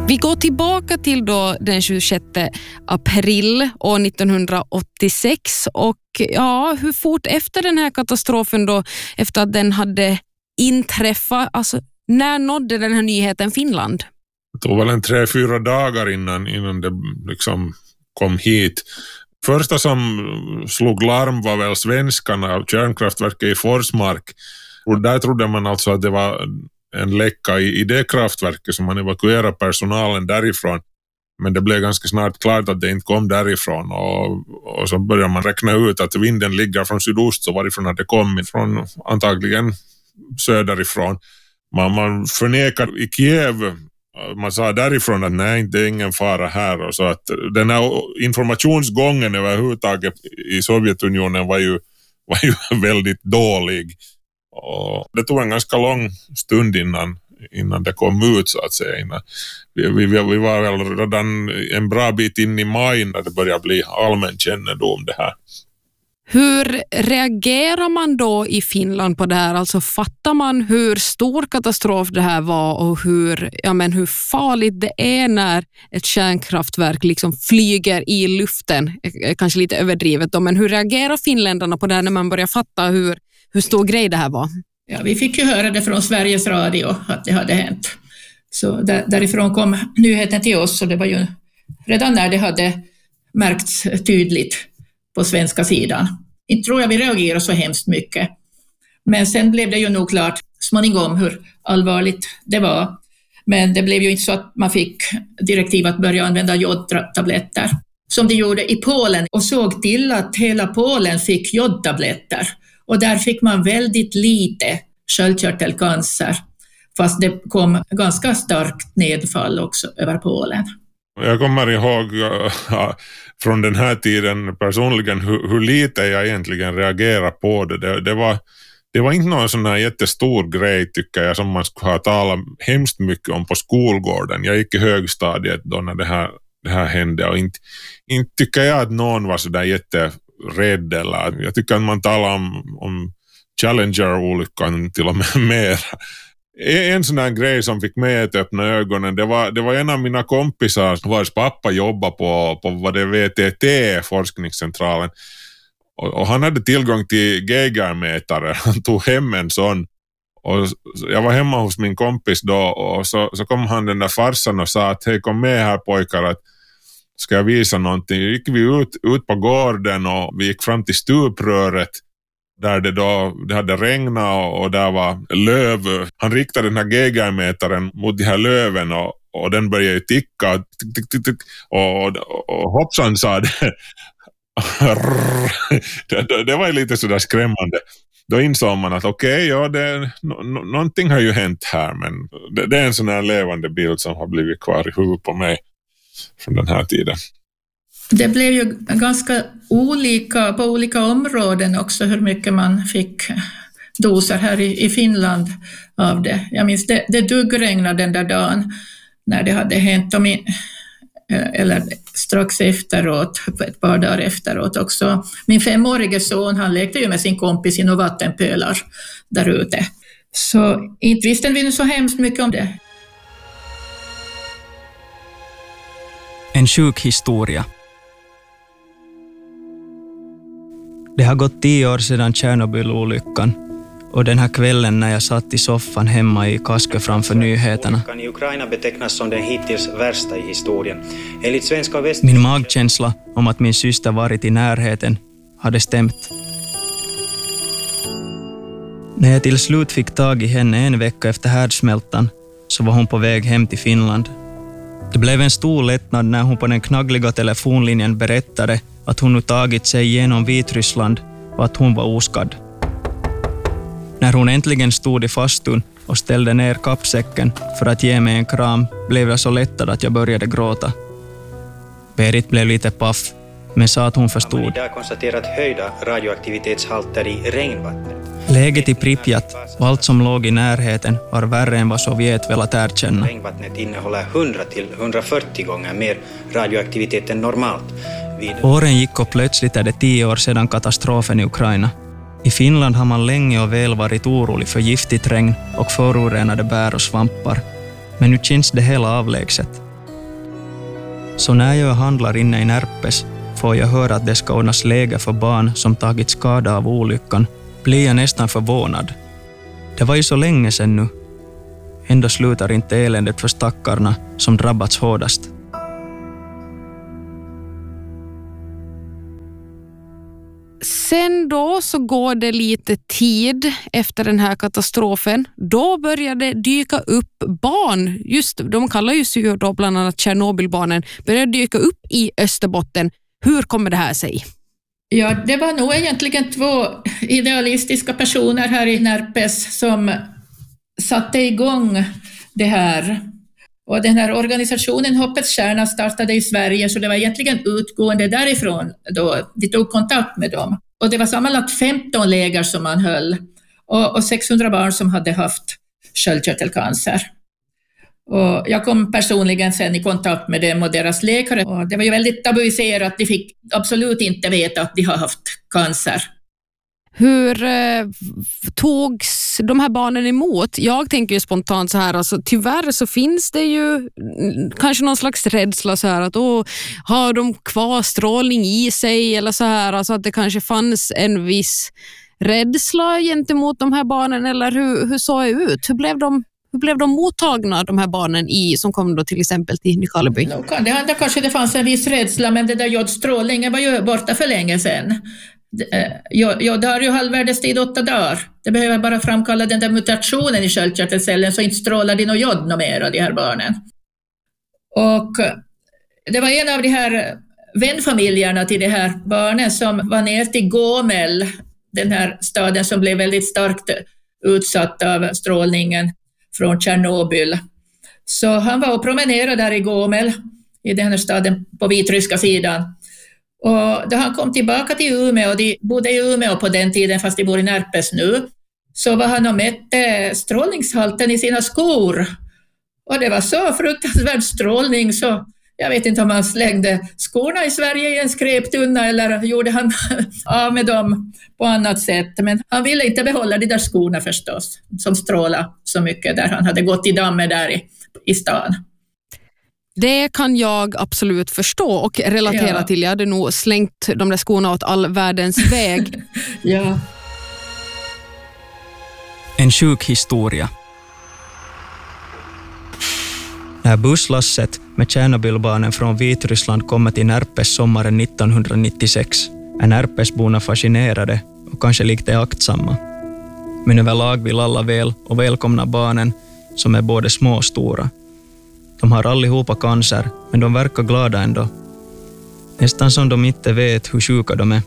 Vi går tillbaka till då den 26 april år 1986 och ja, hur fort efter den här katastrofen då, efter att den hade inträffat, alltså när nådde den här nyheten Finland? Det var väl en 3-4 dagar innan det liksom kom hit. Första som slog larm var väl svenskarna av kärnkraftverket i Forsmark. Och där trodde man alltså att det var en läcka i det kraftverket som man evakuerade personalen därifrån. Men det blev ganska snart klart att det inte kom därifrån. Och så började man räkna ut att vinden ligger från sydost, så varifrån hade det kommit, från antagligen söderifrån. Man förnekar i Kiev, man sa därifrån att nej, det är ingen fara här. Och så att den här informationsgången överhuvudtaget i Sovjetunionen var ju väldigt dålig. Och det tog en ganska lång stund innan det kom ut, så att säga. Vi var väl redan en bra bit in i maj när det började bli allmän kännedom det här. Hur reagerar man då i Finland på det här? Alltså fattar man hur stor katastrof det här var och hur farligt det är när ett kärnkraftverk liksom flyger i luften? Kanske lite överdrivet då, men hur reagerar finländarna på det här när man börjar fatta hur stor grej det här var? Ja, vi fick ju höra det från Sveriges Radio att det hade hänt. Så därifrån kom nyheten till oss, och det var ju redan när det hade märkts tydligt på svenska sidan. Inte tror jag vi reagerade så hemskt mycket. Men sen blev det ju nog klart småningom hur allvarligt det var. Men det blev ju inte så att man fick direktiv att börja använda jodtabletter, som de gjorde i Polen, och såg till att hela Polen fick jodtabletter. Och där fick man väldigt lite sköldkörtelcancer, fast det kom ganska starkt nedfall också över Polen. Jag kommer ihåg från den här tiden personligen hur lite jag egentligen reagerar på det. Det var inte någon sån här jättestor grej, tycker jag, som man skulle ha talat hemskt mycket om på skolgården. Jag gick i högstadiet då när det här hände, och inte tycker jag att någon var så där jätterädd. Eller jag tycker att man talar om Challenger-olyckan till och med mer. En sån här grej som fick mig att öppna ögonen, det var en av mina kompisar vars pappa jobbade på vad det VTT, forskningscentralen. Och han hade tillgång till Geigermätare. Han tog hem en sån. Och jag var hemma hos min kompis då, och så kom han, den där farsan, och sa att hej, kom med här pojkar, att ska jag visa någonting. Gick vi ut på gården, och vi gick fram till stupröret där det hade regnat, och där var löv. Han riktade den här Geigermätaren mot de här löven, och den började ju ticka. Och hoppsan, sa det. Det var ju lite sådär skrämmande. Då insåg man att någonting har ju hänt här, men det är en sån här levande bild som har blivit kvar i huvudet på mig från den här tiden. Det blev ju ganska olika på olika områden också, hur mycket man fick doser här i Finland av det. Jag minns det duggregnade den där dagen när det hade hänt, eller strax efteråt, ett par dagar efteråt också. Min 5-årige son, han lekte ju med sin kompis i några vattenpölar där ute. Så inte visste vi så hemskt mycket om det. En sjuk historia. Det har gått 10 år sedan Tjernobyl-olyckan, och den här kvällen när jag satt i soffan hemma i Kaskö framför nyheterna. I Ukraina betecknas som den hittills värsta i historien. Min magkänsla om att min syster varit i närheten hade stämt. När jag till slut fick tag i henne en vecka efter härdsmältan, så var hon på väg hem till Finland. Det blev en stor lättnad när hon på den knaggliga telefonlinjen berättade att hon nu tagit sig igenom Vitryssland och att hon var oskadd. När hon äntligen stod i fastun och ställde ner kappsäcken för att ge mig en kram, blev jag så lättad att jag började gråta. Berit blev lite paff, men sa att hon förstod. Man idag konstaterat höjda radioaktivitetshalter i regnvattnet. Läget i Pripyat och allt som låg i närheten var värre än vad Sovjet velat erkänna. Regnvattnet innehåller 100 till 140 gånger mer radioaktivitet än normalt. Åren gick och plötsligt är det 10 år sedan katastrofen i Ukraina. I Finland har man länge och väl varit orolig för giftigt regn och förorenade bär och svampar. Men nu känns det hela avlägset. Så när jag handlar inne i Närpes får jag höra att det ska ordnas läger för barn som tagit skada av olyckan, blir jag nästan förvånad. Det var ju så länge sedan nu. Ändå slutar inte eländet för stackarna som drabbats hårdast. Sen då så går det lite tid efter den här katastrofen. Då började dyka upp barn, just de kallar ju då bland annat Tjernobylbarnen, började dyka upp i Österbotten. Hur kommer det här sig? Ja, det var nog egentligen 2 idealistiska personer här i Närpes som satte igång det här. Och den här organisationen Hoppets Stjärna startade i Sverige, så det var egentligen utgående därifrån då de tog kontakt med dem. Och det var sammanlagt 15 läger som man höll och 600 barn som hade haft sköldkörtelcancer. Och jag kom personligen sen i kontakt med dem och deras läkare, och det var ju väldigt tabuiserat. De fick absolut inte veta att de har haft cancer. Hur togs de här barnen emot? Jag tänker ju spontant så här, alltså, tyvärr så finns det ju kanske någon slags rädsla så här att har de kvar strålning i sig eller så här, alltså att det kanske fanns en viss rädsla gentemot de här barnen, eller hur såg det ut? Hur blev de mottagna, de här barnen som kom då till exempel till Nykarleby? Kanske det fanns en viss rädsla, men det där jodstrålningen var ju borta för länge sedan. Jod har ju halvvärdestid 8 dagar. Det behöver bara framkalla den där mutationen i sköldkörtelcellen, så inte strålar det något jod något mer av de här barnen. Och det var en av de här vänfamiljerna till de här barnen som var ner till Gomel, den här staden som blev väldigt starkt utsatt av strålningen från Tjernobyl. Så han var och promenerade där i Gomel, i den här staden på vitryska sidan. Och då han kom tillbaka till Umeå, och de bodde i Umeå på den tiden fast de bor i Närpes nu, så var han och mätte strålningshalten i sina skor. Och det var så fruktansvärd strålning, så jag vet inte om han slängde skorna i Sverige i en skräptunna eller gjorde han av med dem på annat sätt. Men han ville inte behålla de där skorna förstås, som strålade så mycket där han hade gått i dammen där i stan. Det kan jag absolut förstå och relatera till. Jag hade nog slängt de där skorna åt all världens väg. Ja. En sjuk historia. När busslasset med Tjernobylbarnen från Vitryssland kommer till Närpes sommaren 1996 är Närpesborna fascinerade och kanske lite aktsamma. Men överlag vill alla väl och välkomna barnen som är både små och stora. De har allihopa cancer, men de verkar glada ändå. Nästan som de inte vet hur sjuka de är.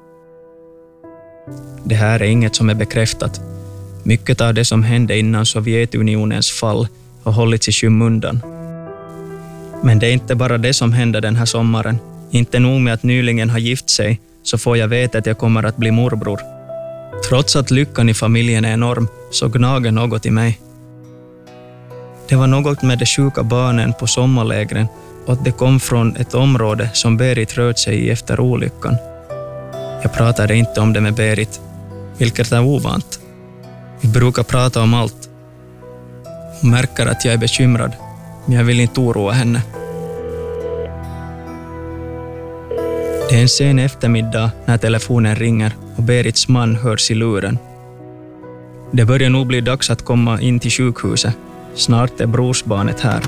Det här är inget som är bekräftat. Mycket av det som hände innan Sovjetunionens fall har hållits i skymundan. Men det är inte bara det som hände den här sommaren. Inte nog med att nyligen har gift sig, så får jag veta att jag kommer att bli morbror. Trots att lyckan i familjen är enorm, så gnager något i mig. Det var något med de sjuka barnen på sommarlägren och att det kom från ett område som Berit rört sig i efter olyckan. Jag pratade inte om det med Berit, vilket är ovant. Vi brukar prata om allt. Hon märker att jag är bekymrad, men jag vill inte oroa henne. Det är en sen eftermiddag när telefonen ringer och Berits man hörs i luren. Det börjar nog bli dags att komma in till sjukhuset. Snart är brorsbarnet här.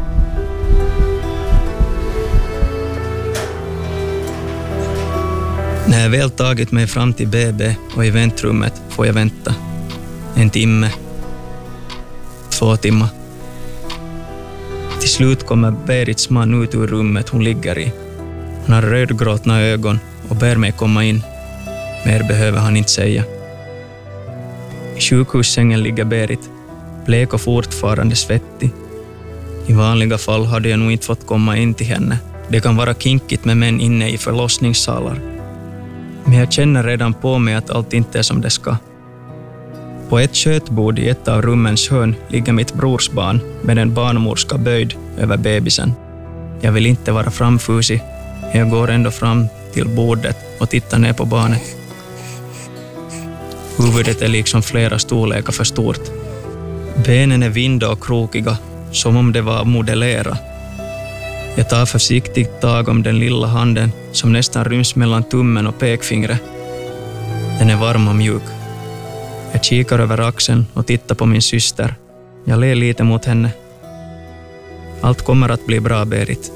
När jag väl tagit mig fram till BB och i väntrummet får jag vänta. 1 timme. 2 timmar. Till slut kommer Berits man ut ur rummet hon ligger i. Han har rödgråtna ögon och ber mig komma in. Mer behöver han inte säga. I sjukhussängen ligger Berit, blek och fortfarande svettig. I vanliga fall hade jag nog inte fått komma in till henne. Det kan vara kinkigt med män inne i förlossningssalar. Men jag känner redan på mig att allt inte är som det ska. På ett kötbord i ett av rummens hörn ligger mitt brorsbarn med en barnmorska böjd över bebisen. Jag vill inte vara framfusig. Jag går ändå fram till bordet och tittar ner på barnet. Huvudet är liksom flera storlekar för stort. Benen är vinda och krokiga, som om det var modellerat. Jag tar försiktigt tag om den lilla handen som nästan ryms mellan tummen och pekfingret. Den är varm och mjuk. Jag kikar över axeln och tittar på min syster. Jag ler lite mot henne. Allt kommer att bli bra, Berit.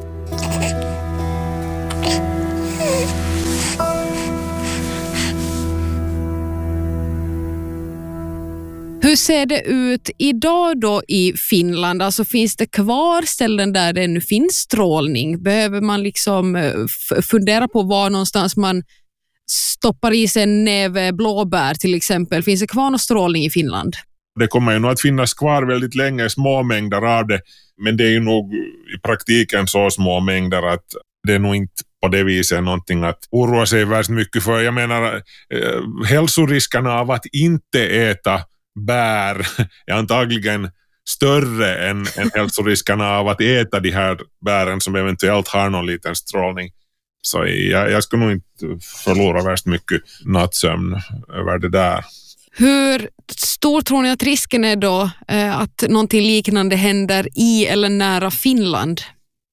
Hur ser det ut idag då i Finland? Alltså finns det kvar ställen där det nu finns strålning? Behöver man liksom fundera på var någonstans man stoppar i sig en näve blåbär till exempel? Finns det kvar någon strålning i Finland? Det kommer ju nog att finnas kvar väldigt länge, små mängder av det. Men det är ju nog i praktiken så små mängder att det är nog inte på det viset någonting att oroa sig värst mycket för. Jag menar, hälsoriskerna av att inte äta bär är antagligen större än hälsoriskerna av att äta de här bären som eventuellt har någon liten strålning. Så jag skulle nog inte förlora värst mycket nattsömn över det där. Hur stor tror ni att risken är då att någonting liknande händer i eller nära Finland?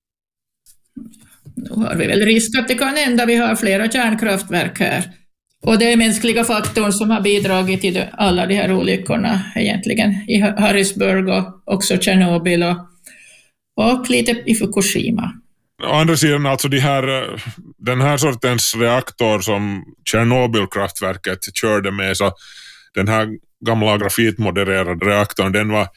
Nu har vi väl risk att det kan hända. Vi har flera kärnkraftverk här. Och det är mänskliga faktorn som har bidragit till alla de här olyckorna egentligen. I Harrisburg och också Tjernobyl och lite i Fukushima. Å andra sidan, alltså den här sortens reaktor som Tjernobylkraftverket körde med, så den här gamla grafitmodererade reaktorn,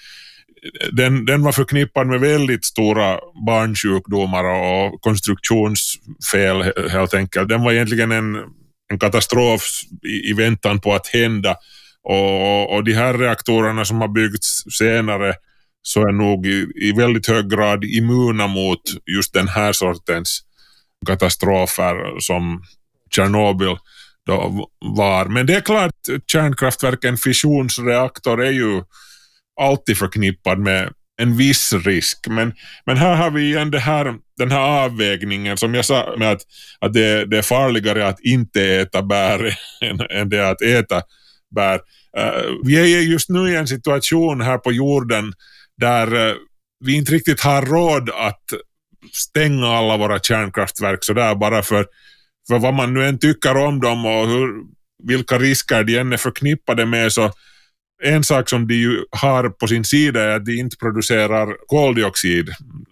den var förknippad med väldigt stora barnsjukdomar och konstruktionsfel helt enkelt. Den var egentligen en katastrof i väntan på att hända. Och de här reaktorerna som har byggts senare så är nog i väldigt hög grad immuna mot just den här sortens katastrofer som Tjernobyl då var. Men det är klart, kärnkraftverken, fissionsreaktor är ju alltid förknippad med en viss risk. Men här har vi igen den här avvägningen som jag sa med att det är farligare att inte äta bär än det att äta bär. Vi är just nu i en situation här på jorden där vi inte riktigt har råd att stänga alla våra kärnkraftverk så där bara för vad man nu än tycker om dem och vilka risker de än är förknippade med. Så en sak som de ju har på sin sida är att de inte producerar koldioxid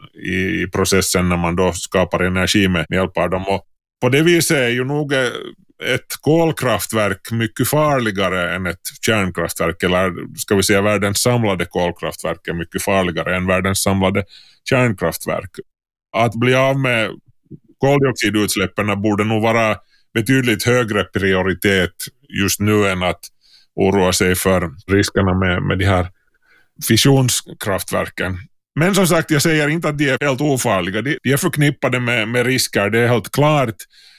i processen när man då skapar energi med hjälp av dem. Och på det viset är ju nog ett kolkraftverk mycket farligare än ett kärnkraftverk, eller ska vi säga världens samlade kolkraftverk är mycket farligare än världens samlade kärnkraftverk. Att bli av med koldioxidutsläppen borde nog vara betydligt högre prioritet just nu än att oroa sig för riskerna med de här fissionskraftverken. Men som sagt, jag säger inte att de är helt ofarliga. De är förknippade med risker, det är helt klart.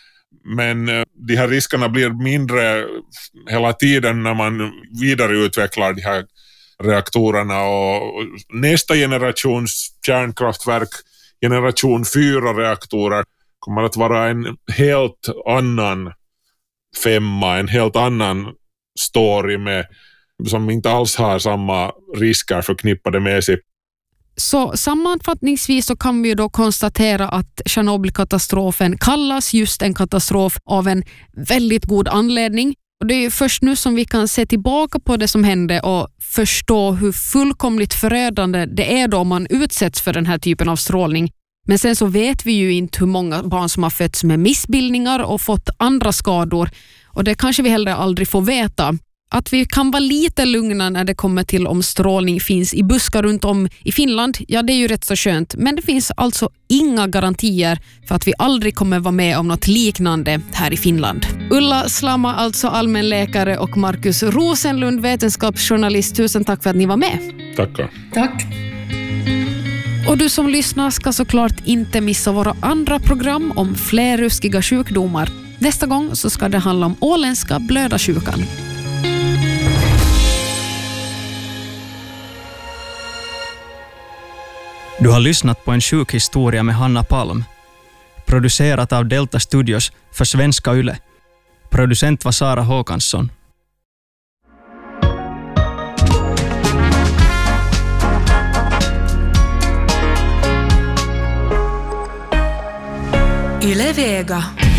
Men de här riskerna blir mindre hela tiden när man vidareutvecklar de här reaktorerna. Och nästa generations kärnkraftverk, generation 4-reaktorer, kommer att vara en helt annan femma, en helt annan story som inte alls har samma risker förknippade med sig. Så sammanfattningsvis så kan vi då konstatera att Tjernobylkatastrofen kallas just en katastrof av en väldigt god anledning. Och det är först nu som vi kan se tillbaka på det som hände och förstå hur fullkomligt förödande det är då man utsätts för den här typen av strålning. Men sen så vet vi ju inte hur många barn som har fötts med missbildningar och fått andra skador. Och det kanske vi heller aldrig får veta. Att vi kan vara lite lugna när det kommer till om strålning finns i buskar runt om i Finland, ja det är ju rätt så skönt. Men det finns alltså inga garantier för att vi aldrig kommer vara med om något liknande här i Finland. Ulla Slamma, alltså allmänläkare, och Markus Rosenlund, vetenskapsjournalist, tusen tack för att ni var med. Tackar. Tack. Och du som lyssnar ska såklart inte missa våra andra program om fler ruskiga sjukdomar. Nästa gång så ska det handla om åländska blödarsjukan. Du har lyssnat på en sjukhistoria med Hanna Palm. Producerat av Delta Studios för Svenska Yle. Producent var Sara Håkansson. Yle Vega.